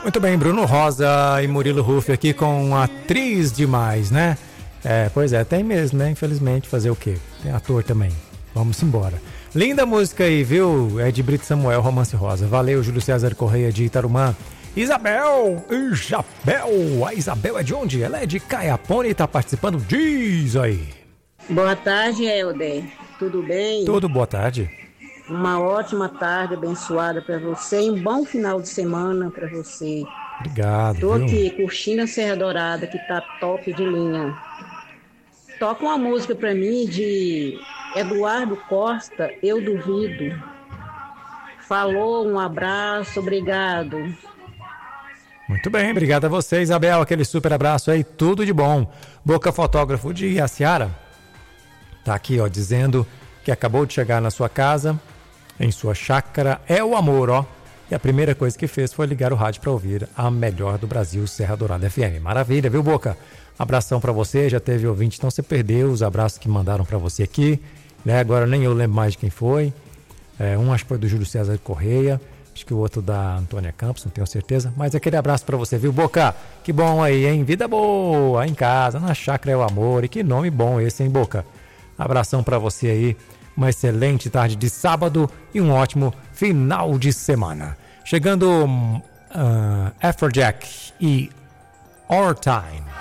Muito bem, Bruno Rosa e Murilo Ruff aqui com Atriz Demais, né? Pois é, tem mesmo, né? Infelizmente, fazer o quê? Tem ator também. Vamos embora. Linda música aí, viu? É de Brito Samuel, Romance Rosa. Valeu, Júlio César Correia de Itarumã. Isabel! A Isabel é de onde? Ela é de Caiapone e tá participando. Diz aí. Boa tarde, Helder. Tudo bem? Tudo, boa tarde. Uma ótima tarde abençoada para você e um bom final de semana para você. Obrigado. Tô aqui curtindo a Serra Dourada, que tá top de linha. Toca uma música para mim de Eduardo Costa, Eu Duvido. Falou, um abraço, obrigado. Muito bem, obrigado a você, Isabel. Aquele super abraço aí, tudo de bom. Boca Fotógrafo de Iaciara tá aqui, ó, dizendo que acabou de chegar na sua casa, em sua chácara, é o amor, ó. E a primeira coisa que fez foi ligar o rádio para ouvir a melhor do Brasil, Serra Dourada FM. Maravilha, viu, Boca? Abração para você, já teve ouvinte, então você perdeu os abraços que mandaram para você aqui, né? Agora nem eu lembro mais de quem foi. Um acho que foi do Júlio César Correia, acho que o outro da Antônia Campos, não tenho certeza. Mas aquele abraço para você, viu, Boca? Que bom aí, hein? Vida boa, em casa, na chácara é o amor. E que nome bom esse, hein, Boca? Abração para você aí. Uma excelente tarde de sábado e um ótimo final de semana. Chegando Afrojack e Our Time.